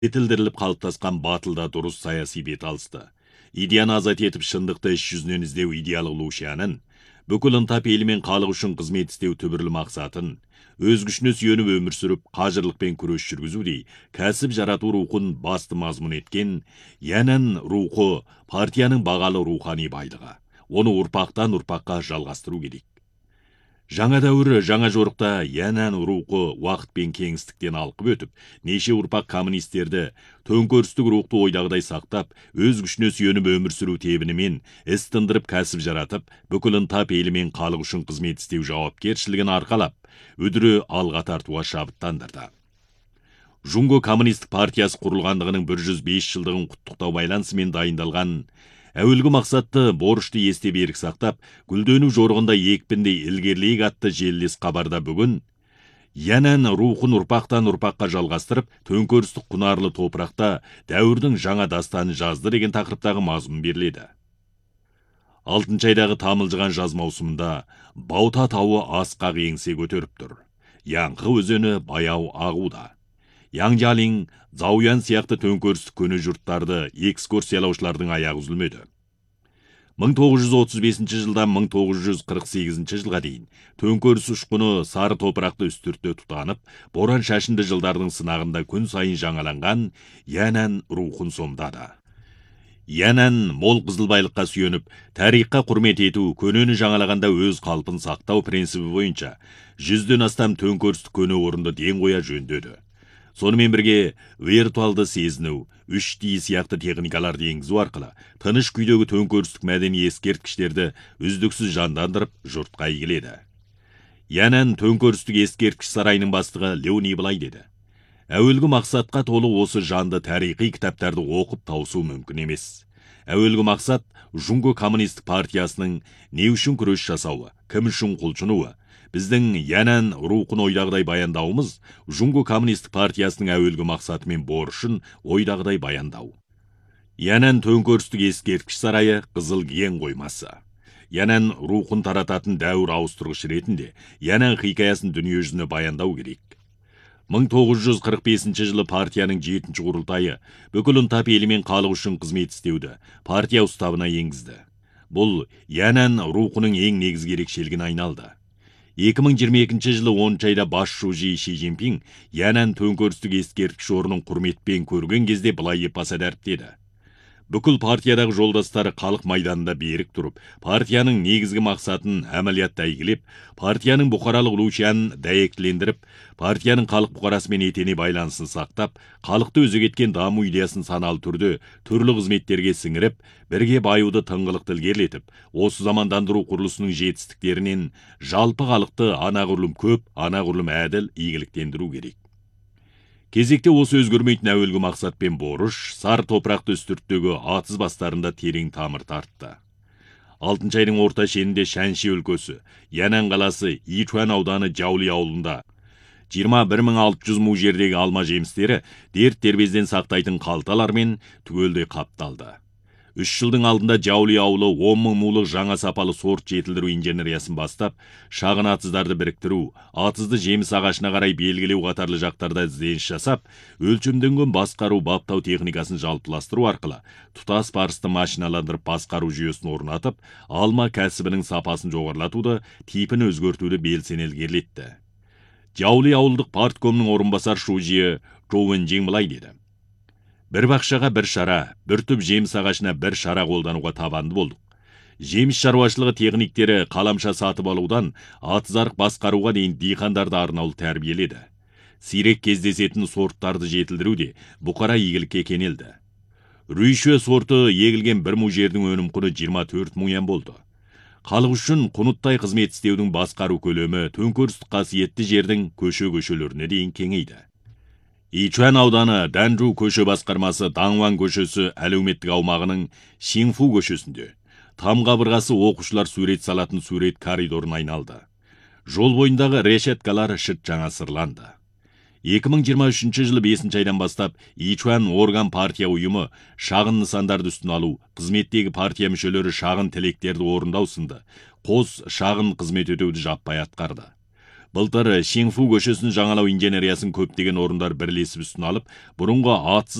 жетілдіріліп қалыптасқан батылда дұрыс саяси бет алысты. Идеяны азат етіп шындықты іс жүзінен іздеу идеялық лушиянын, бүкіл ынта пейілімен халық үшін қызмет істеу түбірлі мақсатын, өз күшіне сүйеніп өмір сүріп, қажырлықпен күрес жүргізудей кәсіп жарату рухын басты мазмұн еткен янән рухы партияның бағалы рухани байлығы. Оны ұрпақтан ұрпаққа жалғастыру керек. Жаңа дәуірі, жаңа жорықта янән рухы уақыт пен кеңістіктен алқып өтіп, неше ұрпақ коммунистерді төңкерістік рухты ойдағыдай сақтап, өз күшіне сүйеніп өмір сүру тебінімен іс тындырып кәсіп жаратып, бүкіл ынта пейілімен халық үшін қызмет істеу жауапкершілігін арқалап, үдірі алға тартуға шабыттандырды. Жунго коммунистік партиясы құрылғандығының 105 жылдығын құттықтау байланысымен дайындалған әуелгі мақсатты борышты есте берік сақтап, гүлдену жорығында екпіндей ілгерлейік атты желілес хабарда бүгін янән рухын ұрпақтан ұрпаққа жалғастырып, төңкерістік құнарлы топырақта дәуірдің жаңа дастанын жазды деген тақырыптағы мазмұн беріледі. 6 айдағы тамылжыған жаз маусымында Баута тауы асқақ еңсе көтеріп тұр. Яңқы өзені баяу ағуда. Яңжалин, Зауян сияқты төңкерістік көне жұрттарды экскурсиялаушылардың аяғы үзілмеді. 1935 жылдан 1948 жылға дейін төңкеріс ұшқыны сары топырақты үстіртте тұтанып, боран шашынды жылдардың сынағында күн сайын жаңаланған янән рухын сомдады. Янән мол қызылбайлыққа сүйеніп, тарихқа құрмет ету, көнені жаңалағанда өз қалпын сақтау принципі бойынша 100-ден астам төңкерістік көне орынды ден қоя жөндеді. Сонымен бірге виртуалды сезіну, 3D сияқты техникаларды енгізу арқылы тыныш күйдегі төңкерістік мәдени ескерткіштерді үздіксіз жандандырып жұртқа игіледі. Янән төңкерістік ескерткіш сарайының бастығы Леони былай деді: әуелгі мақсатқа толы осы жанды тарихи кітаптарды оқып тауысу мүмкін емес. Әуелгі мақсат Жунго коммунистік партиясының не үшін күрес жасауы, кім үшін құлшынуы. Біздің янән рухын ойдағыдай баяндауымыз Жунго коммунистік партиясының әуелгі мақсаты мен борышын ойдағыдай баяндау. Янән төңкерістік ескерткіш сарайы қызыл киен қоймасы. Янән рухын тарататын дәуір ауыстырғыш ретінде янән хикаясын дүние жүзіне баяндау керек. 1945 жылы партияның 7-ші құрылтайы бүкіл ынта пейілімен халық үшін қызмет істеуді партия уставына енгізді. Бұл янән рухының ең негізгі ерекшелігіне айналды. 2022 жылы 10 айда бас шужи Ши Цзиньпин янән төңкерістік ескерткіш орнын құрметпен көрген кезде былай деп баса дәріптеді: бүкіл партиядағы жолдастары халық майданында берік тұрып, партияның негізгі мақсатын әмәлиятта игілеп, партияның бұқаралық лучиянын дәйектілендіріп, партияның халық бұқарасымен етене байланысын сақтап, халықты өзек еткен даму идеясын саналы түрде түрлі қызметтерге сіңіріп, бірге баюды тыңғылықты ілгерілетіп, осы замандандыру құрылысының жетістіктерінен жалпы халықты анағұрлым көп, анағұрлым әділ игіліктендіру керек. Кезекте осы өзгермейтін әуелгі мақсат пен борыш сар топырақты үстірттегі атыз бастарында терең тамыр тартты. 6 айдың орта шенінде Шанши өлкөсі, Янән қаласы Ичуан ауданы Жаули ауылында 21.600 му жердегі алма жемістері дерт дербезден сақтайтын қалталармен түгелдей қапталды. 3 жылдың алдында Жаули ауылы 10.000 мулық жаңа сапалы сорт жетілдіру инженериясын бастап, шағын атыздарды біріктіру, атызды жеміс ағашына қарай белгілеу қатарлы жақтарда ізденіс жасап, өлшемденген басқару баптау техникасын жалпыластыру арқылы тұтас парысты машиналандырып басқару жүйесін орнатып, алма кәсібінің сапасын жоғарлатуды, типін өзгертуді белсенді ілгерілетті. Жаули ауылдық парткомның орынбасар шужиі Жоуэнжин былай деді: бір бақшаға бір шара, бір түп жеміс ағашына бір шара қолдануға табанды болдық. Жеміс шаруашылығы техниктері қаламша сатып алудан атызарық басқаруға дейін диқандарды арнаулы тәрбиеледі. Сирек кездесетін сорттарды жетілдіруде бұқара игілікке кенелді. Рүйшө сорты егілген бір му жердің өнім құны 24 му йен болды. Халық үшін құныттай қызмет істеудің басқару көлемі төңкерістік қасиетті жердің көшелеріне дейін кеңейді. Ичуан ауданы Данжу көше басқармасы Даңван көшесі әлеуметтік аумағының Шинфу көшесінде там қабырғасы оқушылар сурет салатын сурет коридорын айналды. Жол бойындағы решеткалар шыт жаңа сырланды. 2023 жылы 5 айдан бастап Ичуан орган партия ұйымы шағын нысандарды үстін алу, қызметтегі партия мүшелері шағын тілектерді орындау сынды қос шағын қызмет өтеуді жаппай атқарды. Былтыр Шеңфу көшесін жаңалау инженериясын көптеген орындар бірлесіп үстін алып, бұрынғы атсыз